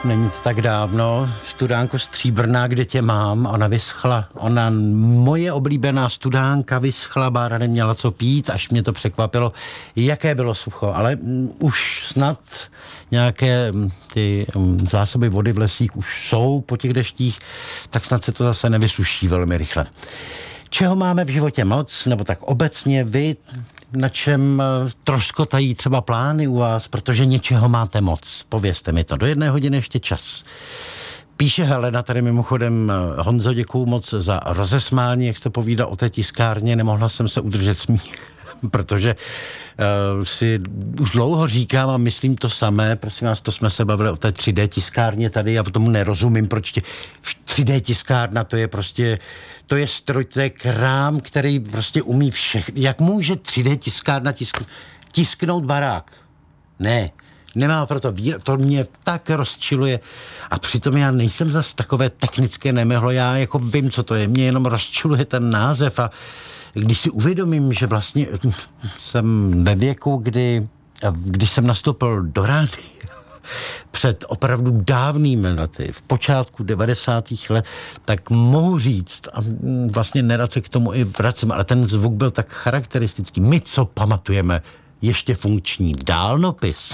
Není to tak dávno, studánko stříbrná, kde tě mám, ona vyschla. Moje oblíbená studánka vyschla, Bára neměla co pít, až mě to překvapilo, jaké bylo sucho. Ale už snad nějaké ty zásoby vody v lesích už jsou po těch deštích, tak snad se to zase nevysuší velmi rychle. Čeho máme v životě moc, nebo tak obecně vy, na čem troskotají třeba plány u vás, protože něčeho máte moc. Povězte mi to, do 1 hodiny ještě čas. Píše Helena, tady mimochodem, Honzo, děkuju moc za rozesmání, jak jste povídal o té tiskárně, nemohla jsem se udržet smích, protože si už dlouho říkám a myslím to samé, prosím vás, to jsme se bavili o té 3D tiskárně tady, já tomu nerozumím, proč 3D tiskárna, to je prostě, to je stroj, to je krám, který prostě umí všechno. Jak může 3D tiskárna tisknout barák? Ne, nemá proto to mě tak rozčiluje. A přitom já nejsem zas takové technické nemehlo, já jako vím, co to je, mě jenom rozčiluje ten název a když si uvědomím, že vlastně jsem ve věku, když jsem nastoupil do rádia před opravdu dávnými lety, v počátku 90. let, tak mohu říct, a vlastně nerad se k tomu i vracím, ale ten zvuk byl tak charakteristický. My, co pamatujeme, ještě funkční dálnopis.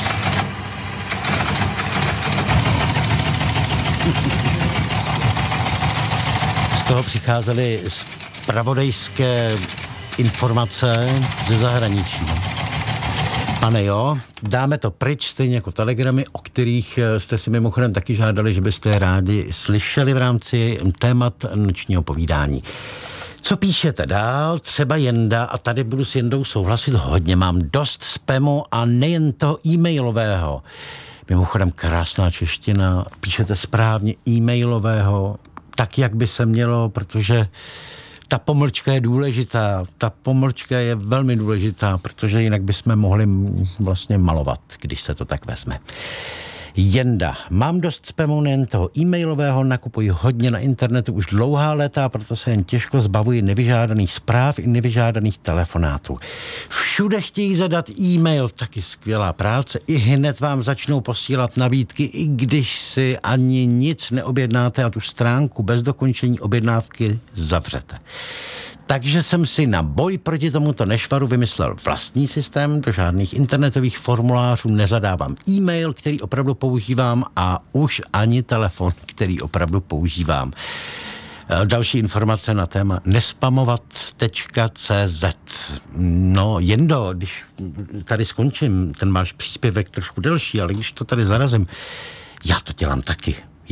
Z toho přicházely zpravodajské informace ze zahraničí. Pane jo, dáme to pryč, stejně jako telegramy, o kterých jste si mimochodem taky žádali, že byste rádi slyšeli v rámci témat nočního povídání. Co píšete dál? Třeba Jenda, a tady budu s Jendou souhlasit hodně, mám dost spamu a nejen toho e-mailového. Mimochodem krásná čeština, píšete správně e-mailového, tak, jak by se mělo, protože ta pomlčka je důležitá, ta pomlčka je velmi důležitá, protože jinak bychom mohli vlastně malovat, když se to tak vezme. Jenda. Mám dost spamu nejen toho e-mailového, nakupuji hodně na internetu už dlouhá léta, proto se jen těžko zbavuji nevyžádaných zpráv i nevyžádaných telefonátů. Všude chtějí zadat e-mail, taky skvělá práce, i hned vám začnou posílat nabídky, i když si ani nic neobjednáte a tu stránku bez dokončení objednávky zavřete. Takže jsem si na boj proti tomuto nešvaru vymyslel vlastní systém, do žádných internetových formulářů nezadávám e-mail, který opravdu používám a už ani telefon, který opravdu používám. Další informace na téma nespamovat.cz. No, Jendo, když tady skončím, ten máš příspěvek trošku delší, ale když to tady zarazím, já to dělám taky.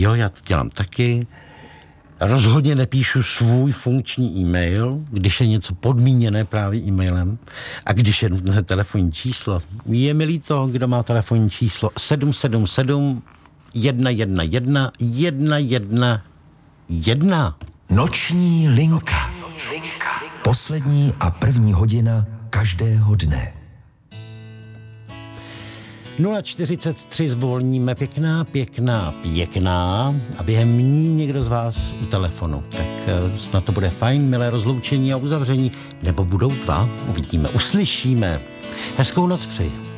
Rozhodně nepíšu svůj funkční e-mail, když je něco podmíněné právě e-mailem a když je nutné telefonní číslo. Je mi líto, kdo má telefonní číslo 777 111 111. Noční linka. Poslední a první hodina každého dne. 0:43 zvolníme pěkná a během ní někdo z vás u telefonu. Tak snad to bude fajn, milé rozloučení a uzavření, nebo budou dva, uvidíme, uslyšíme. Hezkou noc přeji.